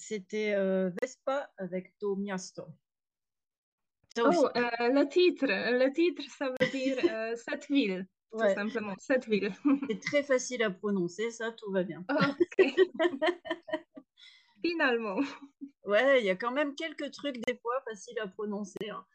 c'était Vespa avec To Miasto. Ça aussi. Oh, le titre, ça veut dire cette ville, tout Ouais, simplement, cette ville. c'est très facile à prononcer, ça, tout va bien. Ok, finalement. Ouais, il y a quand même quelques trucs des fois faciles à prononcer, hein.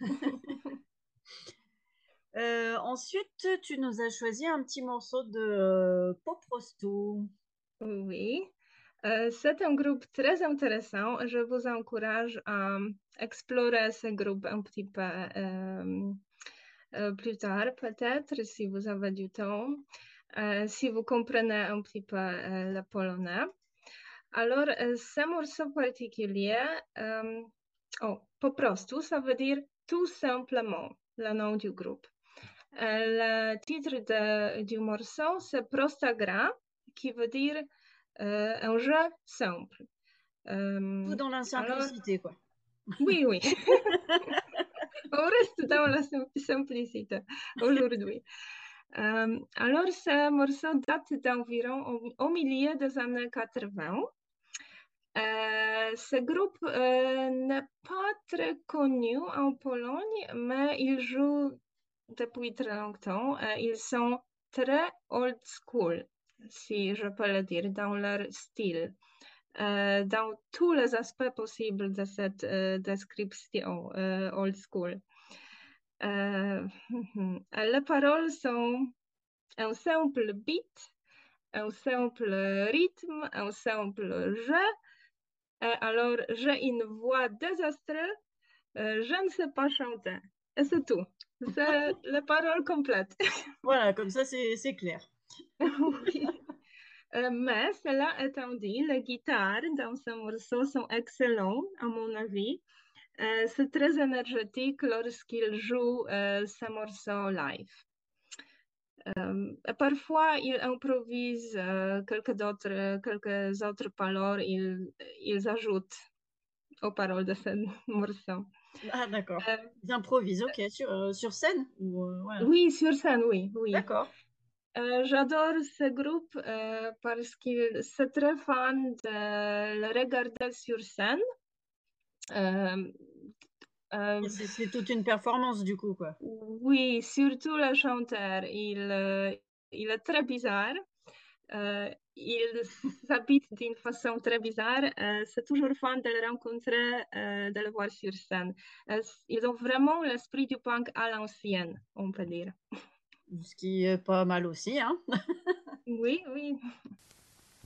Ensuite, tu nous as choisi un petit morceau de Pop Rosto. Oui. C'est un groupe très intéressant. Je vous encourage à explorer ce groupe un petit peu plus tard, peut-être, si vous avez du temps, si vous comprenez un petit peu le polonais. Alors, ce morceau particulier, po prostu, ça veut dire tout simplement le nom du groupe. Le titre du morceau, c'est Prosta gra, qui veut dire un jeu simple. Tout dans la Alors, simplicité, quoi. oui, oui, on reste dans la simplicité aujourd'hui. Alors, ce morceau date d'environ au milieu des années 80. Ce groupe n'est pas très connu en Pologne, mais il joue depuis très longtemps. Ils sont très old school, si je peux le dire, dans leur style, dans tous les aspects possibles de cette description old school. Les paroles sont un simple beat, un simple rythme, un simple jeu. Alors, j'ai une voix désastreuse, je ne sais pas chanter. Et c'est tout. C'est la parole complète. Voilà, comme ça, c'est clair. Oui. Mais cela étant dit, les guitares dans ce morceau sont excellentes, à mon avis. C'est très énergétique lorsqu'il joue ce morceau live. Parfois, il improvise quelques autres paroles, ils ajoutent aux paroles de ce morceau. Ah, d'accord. Euh, Ils improvisent, ok. Sur scène ou, voilà. oui, sur scène, oui, oui. D'accord. J'adore ce groupe parce qu'il c'est très fan de le regarder sur scène. Euh, Et euh, c'est toute une performance, du coup, quoi. oui, surtout le chanteur, il est très bizarre. Il s'habille d'une façon très bizarre. C'est toujours fun de le rencontrer, de le voir sur scène. Ils ont vraiment l'esprit du punk à l'ancienne, on peut dire. Ce qui est pas mal aussi, hein. Oui, oui.